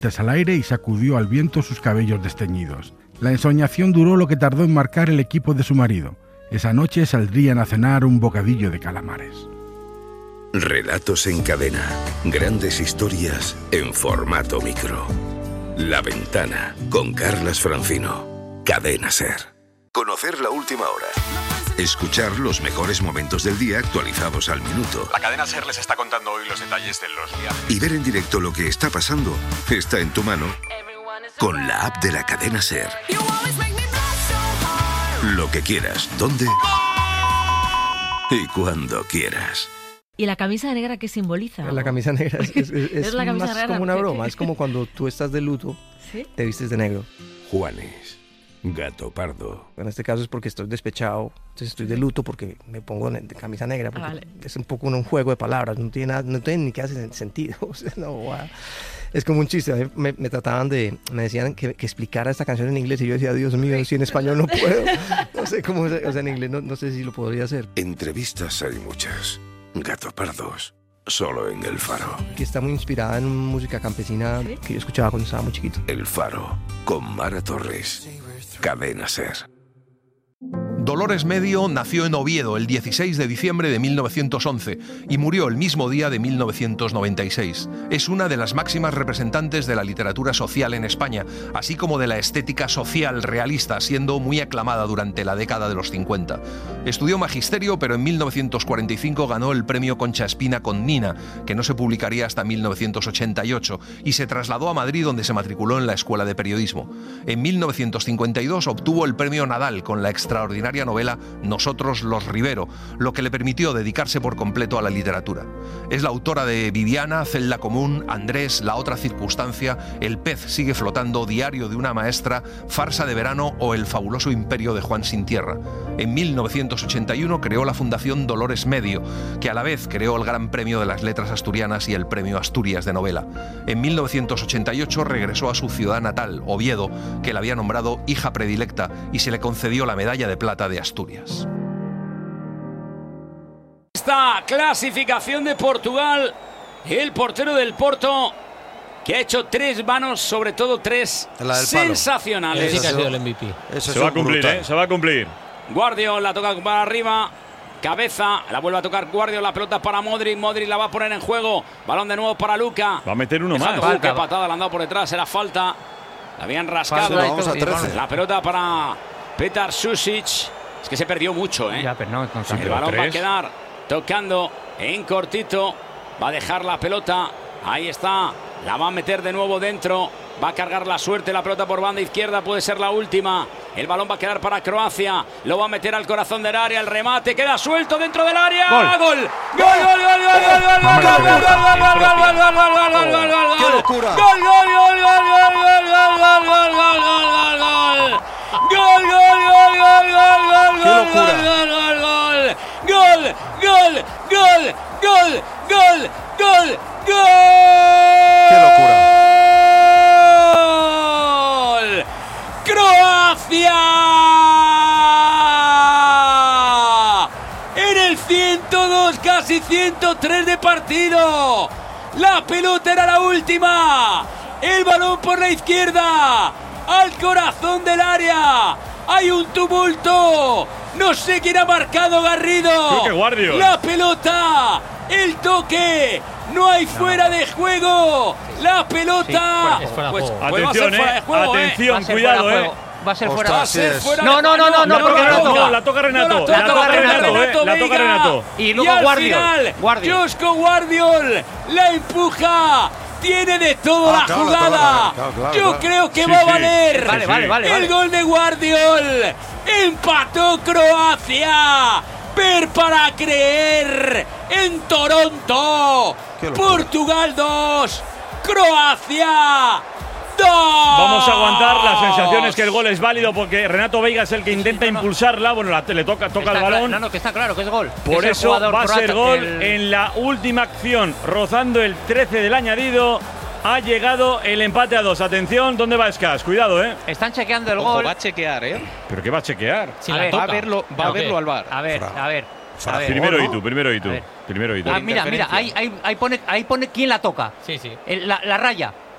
al aire y sacudió al viento sus cabellos desteñidos. La ensoñación duró lo que tardó en marcar el equipo de su marido. Esa noche saldrían a cenar un bocadillo de calamares. Relatos en cadena. Grandes historias en formato micro. La Ventana, con Carlas Francino. Cadena SER. Conocer la última hora. Escuchar los mejores momentos del día actualizados al minuto. La cadena SER les está contando hoy los detalles de los viajes. Y ver en directo lo que está pasando está en tu mano con la app de la cadena SER. Lo que quieras, dónde y cuando quieras. ¿Y la camisa negra qué simboliza? La camisa negra es la camisa más negra como una broma. Es como cuando tú estás de luto, ¿sí? Te vistes de negro. Juanes, gato pardo. En este caso es porque estoy despechado, entonces estoy de luto porque me pongo de camisa negra. Porque vale. Es un poco un juego de palabras, no tiene ni que hacer sentido. O sea, no, wow. Es como un chiste. Me decían que explicara esta canción en inglés y yo decía, Dios mío, si en español no puedo. No sé cómo, o sea, en inglés no sé si lo podría hacer. Entrevistas hay muchas. Gato pardos, solo en El Faro. Que está muy inspirada en música campesina, ¿sí? Que yo escuchaba cuando estaba muy chiquito. El Faro, con Mara Torres. Cadena SER. Dolores Medio nació en Oviedo el 16 de diciembre de 1911 y murió el mismo día de 1996. Es una de las máximas representantes de la literatura social en España, así como de la estética social realista, siendo muy aclamada durante la década de los 50. Estudió magisterio, pero en 1945 ganó el premio Concha Espina con Nina, que no se publicaría hasta 1988, y se trasladó a Madrid, donde se matriculó en la Escuela de Periodismo. En 1952 obtuvo el premio Nadal con la extraordinaria novela Nosotros los Rivero, lo que le permitió dedicarse por completo a la literatura. Es la autora de Viviana, Celda Común, Andrés, La otra circunstancia, El pez sigue flotando, Diario de una maestra, Farsa de verano o El fabuloso imperio de Juan Sin Tierra. En 1981 creó la Fundación Dolores Medio, que a la vez creó el Gran Premio de las Letras Asturianas y el Premio Asturias de Novela. En 1988 regresó a su ciudad natal, Oviedo, que la había nombrado hija predilecta, y se le concedió la medalla de plata de Asturias. Esta clasificación de Portugal, el portero del Porto, que ha hecho 3 manos, sobre todo 3 sensacionales. Sí que ha sido el MVP. Se va a cumplir, se va a cumplir. Guardiol la toca para arriba, cabeza, la vuelve a tocar Guardiol, la pelota para Modric, Modric la va a poner en juego, balón de nuevo para Luka. Va a meter uno más. Qué patada le han dado por detrás, era falta, la habían rascado. La pelota para Petar Susic. Es que se perdió mucho, ¿eh? Ya, pero no el balón va a quedar tocando en cortito. Va a dejar la pelota. Ahí está. La va a meter de nuevo dentro. Va a cargar la suerte. La pelota por banda izquierda. Puede ser la última. El balón va a quedar para Croacia. Lo va a meter al corazón del área. El remate queda suelto dentro del área. ¡Gol! ¡Gol! ¡Gol! ¡Qué locura! ¡Gol! ¡Gol! ¡Gol! ¡Gol! ¡Gol! ¡Gol! ¡Gol! ¡Gol, gol, gol, gol, gol, gol, gol, gol, gol, gol, gol, gol, gol, gol, gol! ¡Qué locura! ¡Gol! ¡Croacia! En el 102, casi 103 de partido. La pelota era la última. El balón por la izquierda. Al corazón del área. Hay un tumulto. No sé quién ha marcado, Garrido. Creo que Guardiol. La pelota. El toque. No hay fuera de juego. La pelota. Sí, pues atención, atención, cuidado, Va a ser fuera. Va a ser fuera. No, porque la toca Renato. La toca Renato. Y luego Guardiol. Josko Guardiol la empuja. Tiene de todo la jugada. Claro. Yo creo que va a valer. Vale. El gol de Guardiol. Empató Croacia. Ver para creer en Toronto. Portugal 2. Croacia 2. Vamos a aguantar las sensaciones que el gol es válido porque Renato Veiga es el que intenta impulsarla. Bueno, le toca el balón. No, que está claro que es gol. Por eso va a ser gol en la última acción. Rozando el 13 del añadido. Ha llegado el empate a 2. Atención, ¿dónde va Escas? Cuidado, Están chequeando el gol. Va a chequear, ¿Pero qué va a chequear? Si va a verlo al VAR. A ver. Primero y tú. Mira, ahí pone quién la toca. Sí. La raya.